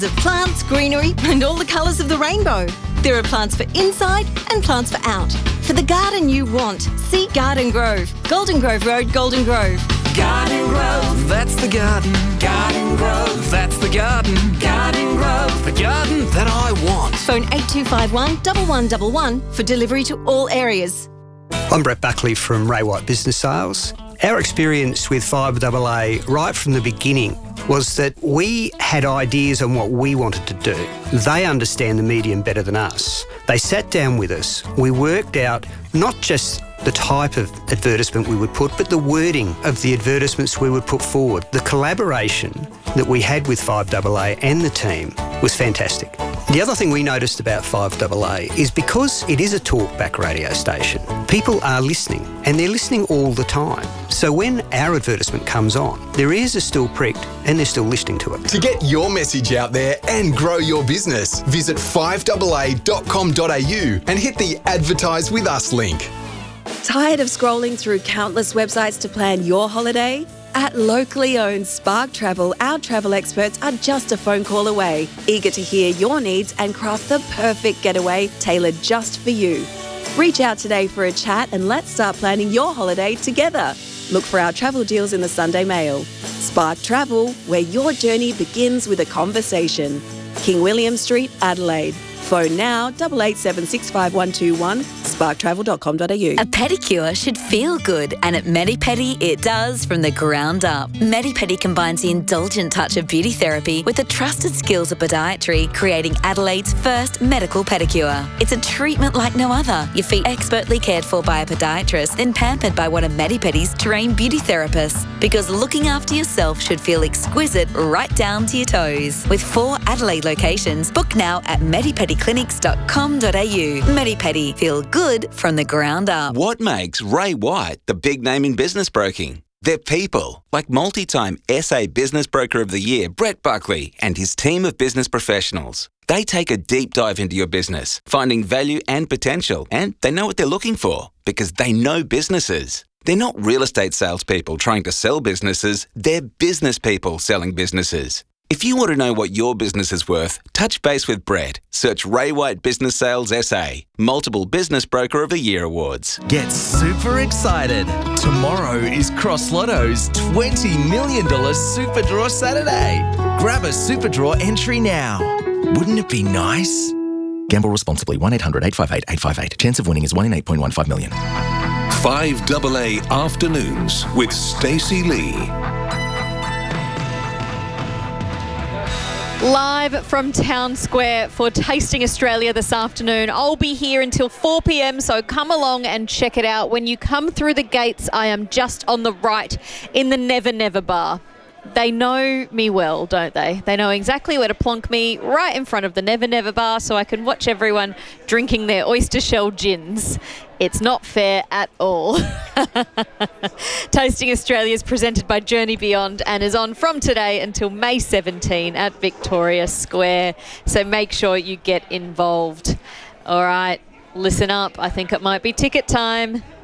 of plants, greenery and all the colours of the rainbow. There are plants for inside and plants for out. For the garden you want, see Garden Grove. Golden Grove Road, Golden Grove. Garden Grove, that's the garden. Garden Grove, that's the garden. Garden Grove, the garden that I want. Phone 8251 1111 for delivery to all areas. I'm Brett Buckley from Ray White Business Sales. Our experience with 5AA right from the beginning was that we had ideas on what we wanted to do. They understand the medium better than us. They sat down with us. We worked out not just the type of advertisement we would put, but the wording of the advertisements we would put forward. The collaboration that we had with 5AA and the team was fantastic. The other thing we noticed about 5AA is because it is a talkback radio station, people are listening and they're listening all the time. So when our advertisement comes on, their ears are still pricked and they're still listening to it. To get your message out there and grow your business, visit 5AA.com.au and hit the Advertise With Us link. Tired of scrolling through countless websites to plan your holiday? At locally owned Spark Travel, our travel experts are just a phone call away, eager to hear your needs and craft the perfect getaway tailored just for you. Reach out today for a chat and let's start planning your holiday together. Look for our travel deals in the Sunday Mail. Spark Travel, where your journey begins with a conversation. King William Street, Adelaide. Phone now 88765121, sparktravel.com.au. A pedicure should feel good, and at Medipedi it does from the ground up. Medipedi combines the indulgent touch of beauty therapy with the trusted skills of podiatry, creating Adelaide's first medical pedicure. It's a treatment like no other. Your feet expertly cared for by a podiatrist, then pampered by one of Medipedi's trained beauty therapists. Because looking after yourself should feel exquisite right down to your toes. With 4 Adelaide locations, book now at medipediclinics.com.au. Medipedi, feel good from the ground up. What makes Ray White the big name in business broking? They're people like multi-time SA Business Broker of the Year, Brett Buckley, and his team of business professionals. They take a deep dive into your business, finding value and potential, and they know what they're looking for because they know businesses. They're not real estate salespeople trying to sell businesses, they're business people selling businesses. If you want to know what your business is worth, touch base with Brett. Search Ray White Business Sales SA. Multiple Business Broker of the Year awards. Get super excited. Tomorrow is Cross Lotto's $20 million Super Draw Saturday. Grab a Super Draw entry now. Wouldn't it be nice? Gamble responsibly. 1-800-858-858. Chance of winning is 1 in 8.15 million. 5AA Afternoons with Stacey Lee. Live from Town Square for Tasting Australia this afternoon. I'll be here until 4 p.m, so come along and check it out. When you come through the gates, I am just on the right in the Never Never Bar. They know me well, don't they? They know exactly where to plonk me right in front of the Never Never Bar so I can watch everyone drinking their oyster shell gins. It's not fair at all. Tasting Australia is presented by Journey Beyond and is on from today until May 17 at Victoria Square. So make sure you get involved. All right, listen up. I think it might be ticket time.